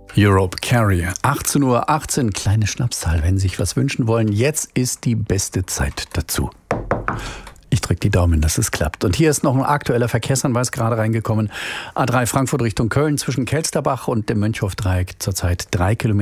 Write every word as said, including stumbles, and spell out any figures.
Europe Carrier. achtzehn Uhr achtzehn, kleine Schnapszahl, wenn Sie sich was wünschen wollen. Jetzt ist die beste Zeit dazu. Ich drücke die Daumen, dass es klappt. Und hier ist noch ein aktueller Verkehrshinweis gerade reingekommen. A drei Frankfurt Richtung Köln zwischen Kelsterbach und dem Mönchhof-Dreieck zurzeit drei Kilometer.